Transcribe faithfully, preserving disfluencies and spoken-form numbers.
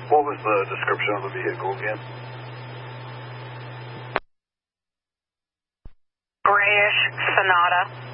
What was the description of the vehicle again? Grayish Sonata.